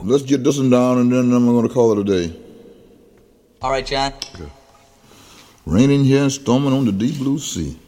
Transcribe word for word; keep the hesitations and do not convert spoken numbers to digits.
let's get this one down, and then I'm going to call it a day. All right, John. Okay. Raining here and storming on the deep blue sea.